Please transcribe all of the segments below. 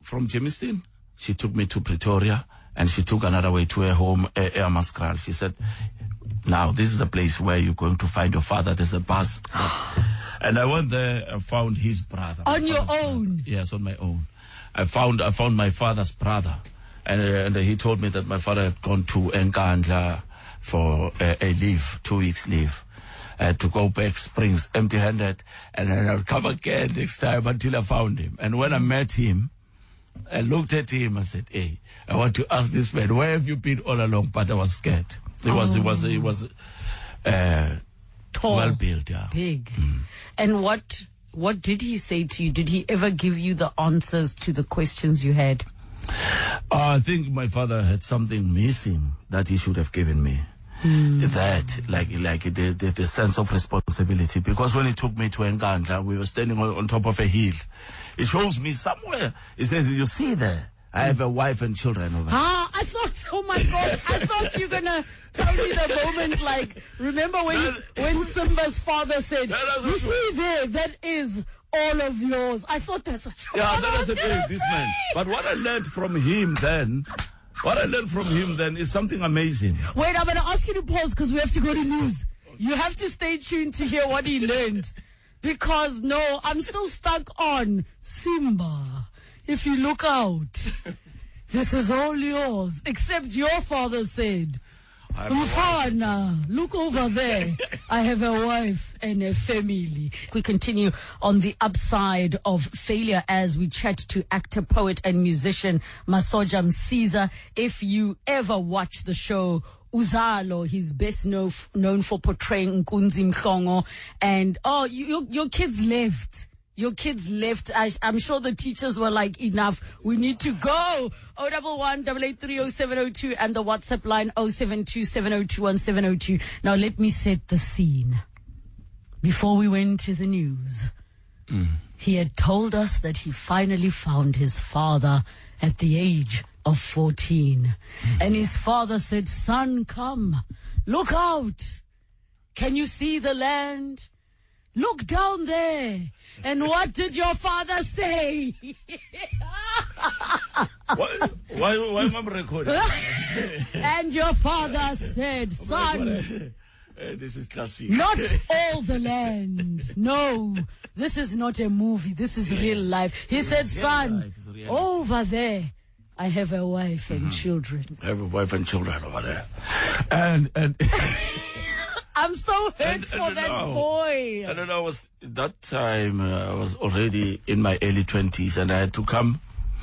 from Germiston, she took me to Pretoria, and she took another way to her home, Ermaskral. She said, now, this is the place where you're going to find your father. There's a bus. And I went there and found his brother. On your own? Yes, on my own. I found my father's brother. And he told me that my father had gone to Nkandla for a leave, 2 weeks leave. To go back Springs empty-handed. And then I'll come again next time until I found him. And when I met him, I looked at him and said, hey, I want to ask this man, where have you been all along? But I was scared. He was tall, well built, yeah. Big. And what did he say to you? Did he ever give you the answers to the questions you had? I think my father had something missing that he should have given me. That, like the sense of responsibility. Because when he took me to Nkandla, we were standing on top of a hill. It shows me somewhere. It says, you see there, I have a wife and children over there. I thought, oh my God, I thought you were going to tell me the moment, like, remember when Simba's father said, you see there, that is all of yours. I thought that's what you that was this man. But what I learned from him then is something amazing. Wait, I'm going to ask you to pause because we have to go to news. You have to stay tuned to hear what he learned. Because, no, I'm still stuck on Simba. If you look out, this is all yours. Except your father said, Mfana, look over there. I have a wife and a family. We continue on the upside of failure as we chat to actor, poet, and musician Masoja Msiza. If you ever watch the show Uzalo, he's best known for portraying Nkunzi Mhlongo. And, your kids left. Your kids left. I'm sure the teachers were like, enough. We need to go. 011-883-0702 and the WhatsApp line 072-702-1702. Now let me set the scene. Before we went to the news, he had told us that he finally found his father at the age of 14. And his father said, son, come. Look out. Can you see the land? Look down there. And what did your father say? Why am I recording? And your father said, son, this is classic. Not all the land. No, this is not a movie. This is real life. He said, son, over there, I have a wife and children. I have a wife and children over there. And I'm so hurt for that boy. I don't know, that time I was already in my early 20s and I had to come.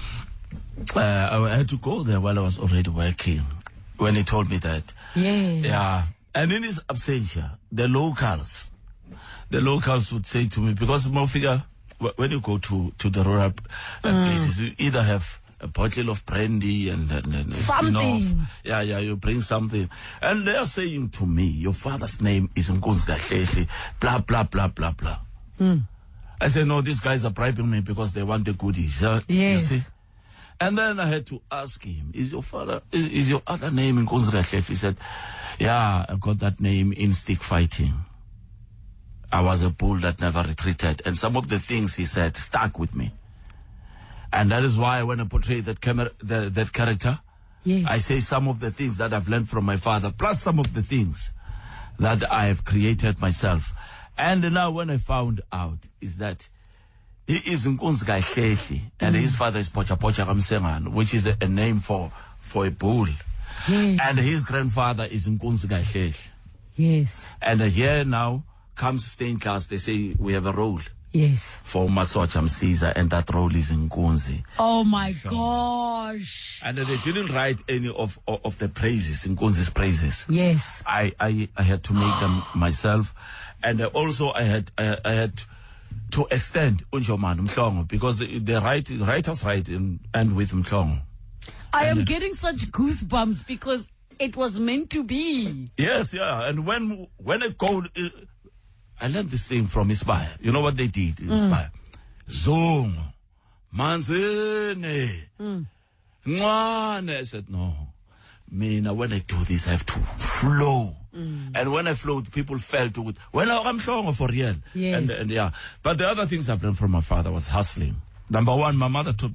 I had to go there while I was already working when he told me that. Yes. Yeah. And in his absentia, the locals would say to me, because Mofiga, when you go to the rural places, you either have a bottle of brandy and something. You bring something. And they are saying to me, your father's name is Nkunzi Kahlehli, blah, blah, blah, blah, blah. I said, no, these guys are bribing me because they want the goodies. Yes. You see? And then I had to ask him, is your other name Nkunzi Kahlehli? He said, yeah, I got that name in stick fighting. I was a bull that never retreated. And some of the things he said stuck with me. And that is why when I portray that character, yes, I say some of the things that I've learned from my father, plus some of the things that I have created myself. And now when I found out is that he is Nkunzi Kahlehli, and his father is Pocha Pocha Kamsengan, which is a name for a bull. Yes. And his grandfather is Nkunzi Kahlehli. Yes. And here now comes stained glass. They say we have a role. Yes. For Masoja Msiza, and that role is Nkunzi. Oh my gosh. And they didn't write any of the praises, Nkunzi's praises. Yes. I had to make them myself. And also I had to extend Unjoman Mhlongo, because the writers write and with Mhlongo. I am getting such goosebumps because it was meant to be. Yes, yeah. And when I go, I learned this thing from Inspire. You know what they did in Inspire? Zong, Manzene, Ngwane. I said, no. When I do this, I have to flow. And when I flowed, people felt it. Well, I'm strong for real. Yes. And yeah. But the other things I've learned from my father was hustling. Number one, my mother taught